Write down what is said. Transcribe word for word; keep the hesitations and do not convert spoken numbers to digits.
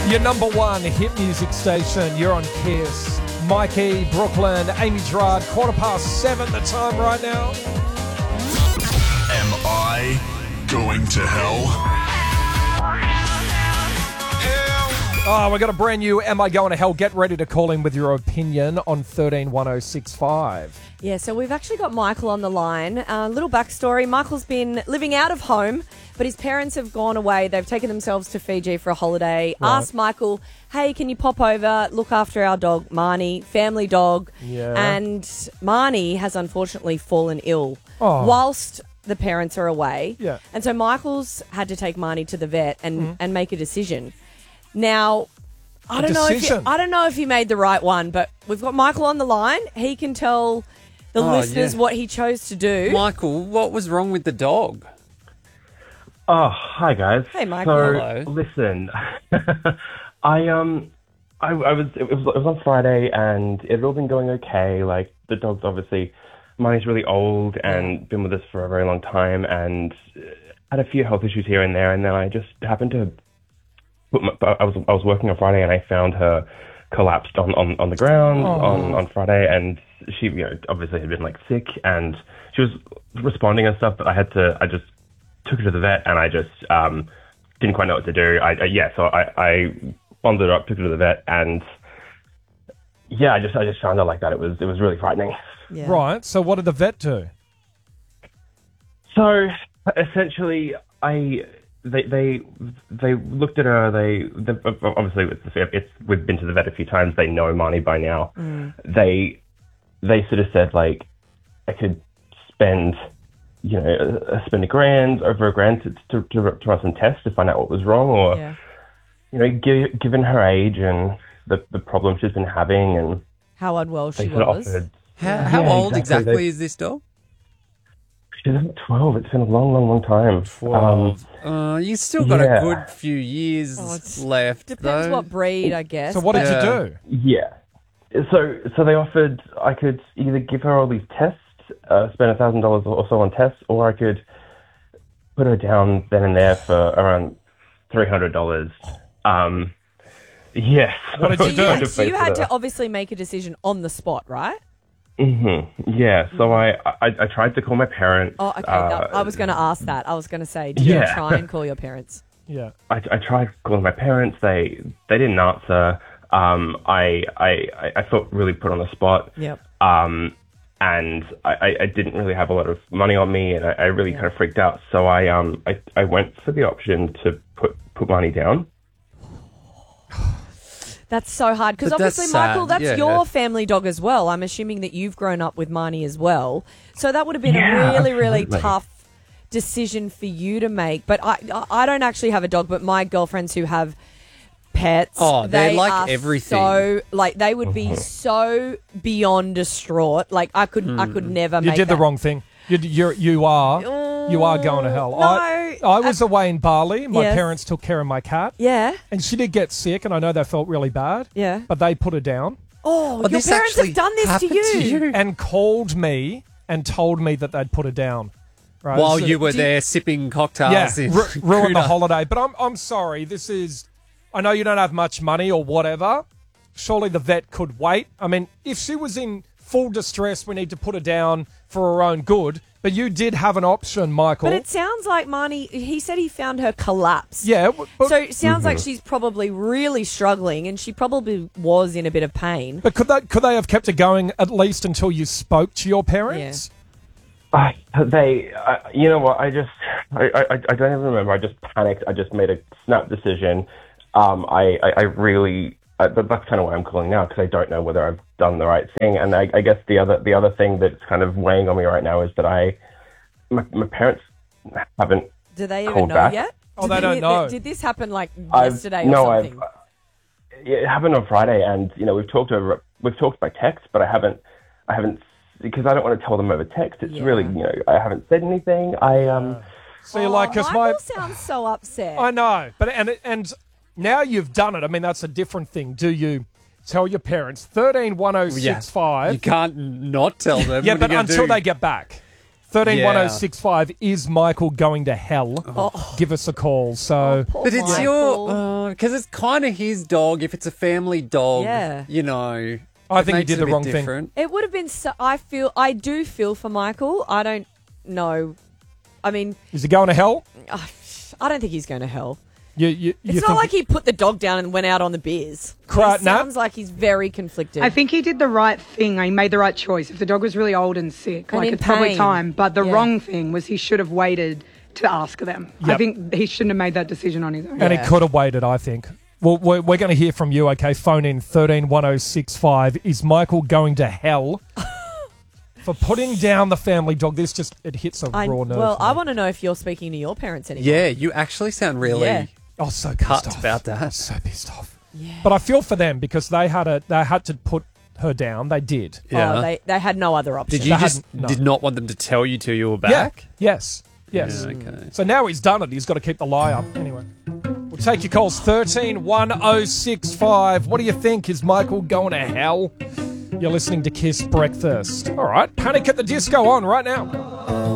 Your number one hit music station. You're on Kiss. Mikey, Brooklyn, Amy Gerard, quarter past seven the time right now. Am I going to hell? Oh, we got a brand new Am I Going to Hell? Get ready to call in with your opinion on thirteen one oh six five. Yeah, so we've actually got Michael on the line. A uh, little backstory. Michael's been living out of home, but his parents have gone away. They've taken themselves to Fiji for a holiday. Right. Asked Michael, hey, can you pop over, look after our dog, Marnie, family dog. Yeah. And Marnie has unfortunately fallen ill Oh. whilst the parents are away. Yeah. And so Michael's had to take Marnie to the vet and, Mm-hmm. and make a decision. Now, I A don't know if he, decision? I don't know if he made the right one, but we've got Michael on the line. He can tell the Oh, listeners yeah. what he chose to do. Michael, what was wrong with the dog? Oh, hi guys. Hey, Michael. So, Hello. listen, I um, I, I was it was it was on Friday and it had all been going okay. Like the dog's obviously, Marnie's really old and been with us for a very long time and had a few health issues here and there. And then I just happened to put my, I was I was working on Friday and I found her collapsed on, on, on the ground Oh. on, on Friday, and she, you know, obviously had been like sick and she was responding and stuff, but I had to I just took her to the vet and I just um, didn't quite know what to do. I, I yeah, so I, I bundled her up, took her to the vet, and yeah, I just I just found out like that. It was it was really frightening. Yeah. Right. So what did the vet do? So essentially, I they they they looked at her. They, they obviously it's, it's we've been to the vet a few times. They know Marnie by now. Mm. They they sort of said like I could spend you know uh, spend a grand over a grand to to, to, to run some tests to find out what was wrong, or Yeah. you know gi- given her age and the the problems she's been having, and How unwell she they sort of was. offered. How, how Yeah, old exactly. exactly They- is this dog? She's about twelve. It's been a long, long, long time. Um, Uh, you still got Yeah. a good few years Oh, it's- left, Depends though. what breed, I guess. So what did Yeah. you do? Yeah. So so they offered I could either give her all these tests, uh, spend a thousand dollars or so on tests, or I could put her down then and there for around three hundred dollars. Um, yes. What did you do? You, so you had to obviously make a decision on the spot, right? Mm-hmm. Yeah. So I, I I tried to call my parents. Oh, okay. Uh, no, I was going to ask that. I was going to say, did you Yeah. try and call your parents? Yeah. I, I tried calling my parents. They they didn't answer. Um, I I I felt really put on the spot. Yep. Um, and I, I- I didn't really have a lot of money on me, and I, I really Yeah. kind of freaked out. So I um I, I went for the option to put put money down. That's so hard because But that's obviously, Michael, sad, that's yeah. your family dog as well. I'm assuming that you've grown up with Marnie as well. So that would have been Yeah, a really, really absolutely. tough decision for you to make. But I, I don't actually have a dog, but my girlfriends who have pets, Oh, they're they like are everything. So like they would be so beyond distraught. Like I could, I could never. You make did the that. wrong thing. You you you are you are going to hell. No, I I was away in Bali. My Yes. parents took care of my cat, Yeah, and she did get sick, and I know they felt really bad. yeah. But they put her down Oh, your this parents actually have done this to happened you. to you? and called me and told me that they'd put her down. Right? While So- you were do you- there sipping cocktails. yeah, in ru- ruined the Kuna. holiday. But I'm I'm sorry. This is. I know you don't have much money or whatever. Surely the vet could wait. I mean, if she was in full distress, we need to put her down for her own good. But you did have an option, Michael. But it sounds like Marnie, he said he found her collapse. yeah. w- But, So it sounds like she's probably really struggling and she probably was in a bit of pain. but could they could they have kept it going at least until you spoke to your parents? I, they, I, you know what? I just, I, I, I don't even remember. I just panicked. I just made a snap decision. Um, I, I, I really, uh, but that's kind of why I'm calling now, because I don't know whether I've done the right thing. And I, I guess the other, the other thing that's kind of weighing on me right now is that I, my, my parents haven't. Do they even Called know back. yet? Oh, Did they don't know. Did this happen like I've- yesterday or no, something? I've, it happened on Friday, and you know we've talked over, we've talked by text, but I haven't, I haven't, because I don't want to tell them over text. It's Yeah. really, you know, I haven't said anything. I um. So you're like, oh, because Michael my sounds so upset. I know, but and and now you've done it. I mean, that's a different thing. Do you tell your parents thirteen one oh Yeah. six five? You can't not tell them. Yeah, What are but you gonna until do? they get back. thirteen one oh Yeah. six five. Is Michael going to hell? Give us a call. So, Poor But it's Michael. your because it's kind of his dog. If it's a family dog, Yeah. you know, I it think he makes did it a the bit wrong thing. different. It would have been. So, I feel. I do feel for Michael. I don't know. I mean, is he going to hell? I don't think he's going to hell. You, you, you It's not think- like he put the dog down and went out on the beers. Cry- It nah. sounds like he's very conflicted. I think he did the right thing. He made the right choice. If the dog was really old and sick, And like in it's probably pain. time. But the Yeah. wrong thing was he should have waited to ask them. I Yep. think he shouldn't have made that decision on his own. And Yeah. he could have waited, I think. Well, we're, we're going to hear from you, okay? Phone in thirteen one oh six five. Is Michael going to hell for putting down the family dog? This just, it hits a I, raw nerve. well, for I me. want to know if you're speaking to your parents anymore. Yeah, you actually sound really. Yeah. Oh, so pissed cut off. about that. So pissed off. Yeah. But I feel for them because they had a they had to put her down. They did. Yeah. Oh, they, they had no other option. Did you They just hadn't- no. did not want them to tell you till you were back? Yeah. Yes. Yes. Yeah, okay. So now he's done it. He's got to keep the lie up. Anyway, we'll take your calls. thirteen one oh six five. What do you think? Is Michael going to hell? You're listening to Kiss Breakfast. All right. Panic at the Disco on right now.